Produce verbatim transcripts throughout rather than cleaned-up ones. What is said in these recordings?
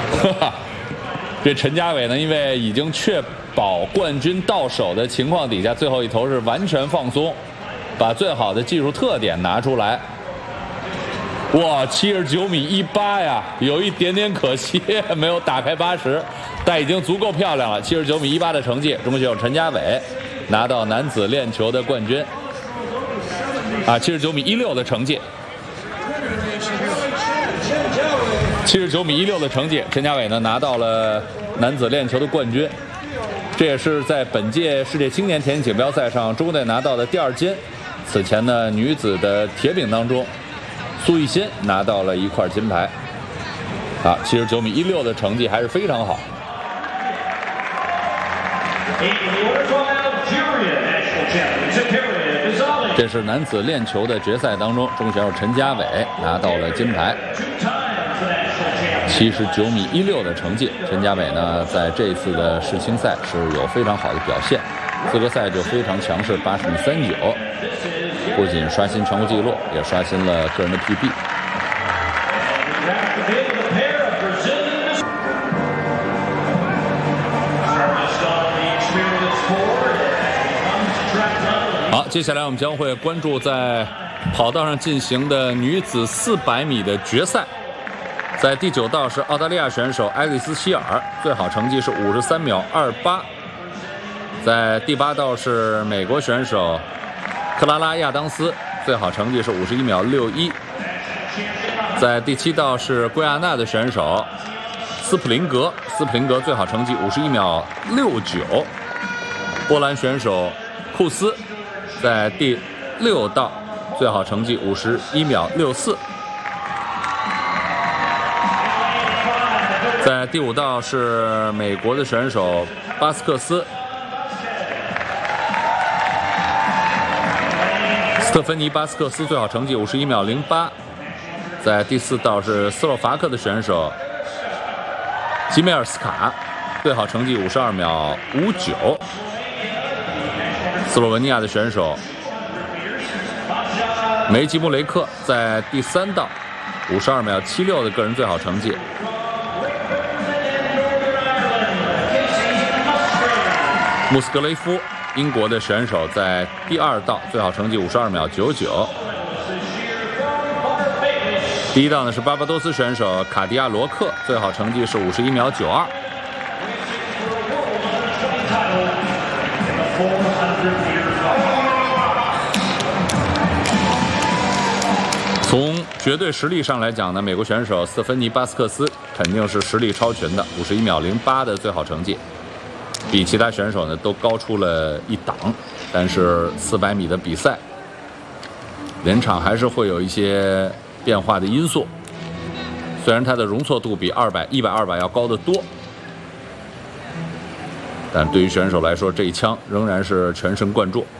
哈哈，这陈家伟呢，因为已经确保冠军到手的情况底下，最后一投是完全放松，把最好的技术特点拿出来。哇，七十九米一八呀，有一点点可惜，没有打开八十，但已经足够漂亮了。七十九米一八的成绩，中国选手陈家伟拿到男子链球的冠军。啊，七十九米一六的成绩。七十九米一六的成绩，陈家伟呢拿到了男子链球的冠军，这也是在本届世界青年田径锦标赛上中国队拿到的第二金。此前呢，女子的铁饼当中，苏奕欣拿到了一块金牌。啊，七十九米一六的成绩还是非常好。这是男子链球的决赛当中，中国选手陈家伟拿到了金牌。七十九米一六的成绩，陈家伟呢在这次的世青赛是有非常好的表现，资格赛就非常强势，八十米三九，不仅刷新全国纪录，也刷新了个人的 P B。好，接下来我们将会关注在跑道上进行的女子四百米的决赛。在第九道是澳大利亚选手艾丽丝希尔，最好成绩是五十三秒二八。在第八道是美国选手克拉拉亚当斯，最好成绩是五十一秒六一。在第七道是圭亚那的选手斯普林格，斯普林格最好成绩五十一秒六九。波兰选手库斯在第六道最好成绩五十一秒六四。在第五道是美国的选手巴斯克斯，斯特芬妮·巴斯克斯最好成绩五十一秒零八。在第四道是斯洛伐克的选手吉梅尔斯卡，最好成绩五十二秒五九。斯洛文尼亚的选手梅吉穆雷克在第三道五十二秒七六的个人最好成绩。穆斯格雷夫，英国的选手在第二道最好成绩五十二秒九九。第一道呢是巴巴多斯选手卡迪亚罗克，最好成绩是五十一秒九二。从绝对实力上来讲呢，美国选手斯特芬妮·巴斯克斯肯定是实力超群的，五十一秒零八的最好成绩。比其他选手呢都高出了一档，但是四百米的比赛，连场还是会有一些变化的因素。虽然它的容错度比二百、一百、二百要高得多，但对于选手来说，这一枪仍然是全神贯注。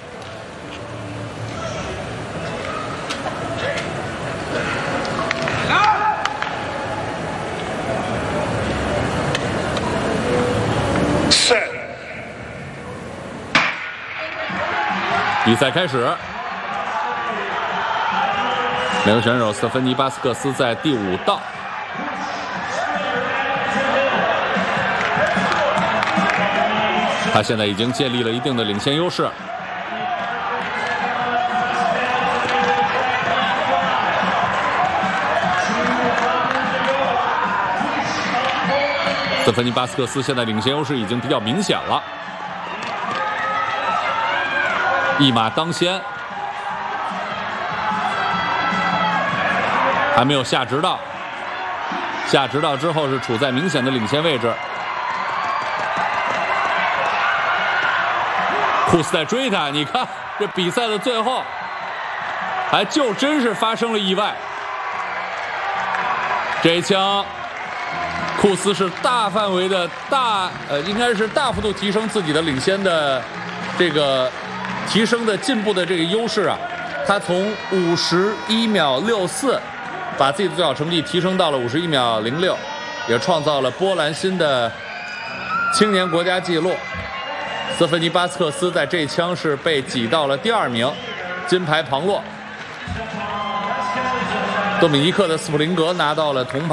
比赛开始，美国选手斯特芬妮·巴斯克斯在第五道，他现在已经建立了一定的领先优势。斯特芬妮·巴斯克斯现在领先优势已经比较明显了。一马当先，还没有下直道，下直道之后是处在明显的领先位置。库斯在追他，你看这比赛的最后，还就真是发生了意外。这一枪，库斯是大范围的大呃，应该是大幅度提升自己的领先的这个。提升的进步的这个优势啊，他从五十一秒六四，把自己的最好成绩提升到了五十一秒零六，也创造了波兰新的青年国家纪录。斯特芬妮·巴斯克斯在这一枪是被挤到了第二名，金牌旁落。多米尼克的斯普林格拿到了铜牌。